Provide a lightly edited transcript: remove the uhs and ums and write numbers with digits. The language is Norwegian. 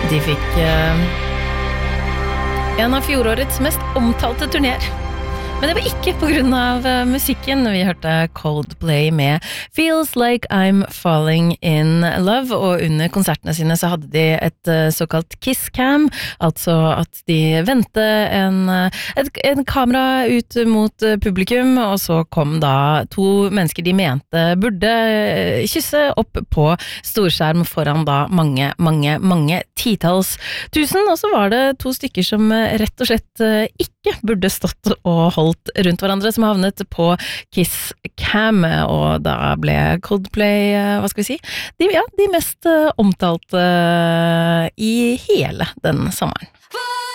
De fikk en av fjorårets mest omtalte turnéer. Men det var ikke på grunn av musikken. Vi hørte Coldplay med Feels Like I'm Falling in Love, og under konsertene sine så hadde de et såkalt kiss cam, altså at de vendte en kamera ut mot publikum, og så kom da to mennesker de mente burde kysse opp på storskjerm foran da mange titalls tusen, og så var det to stykker som rett og slett ikke burde stått og holdt rundt hverandre, som havnet på Kiss Cam, og da ble Coldplay, hva skal vi si, de mest omtalte i hele den sommeren.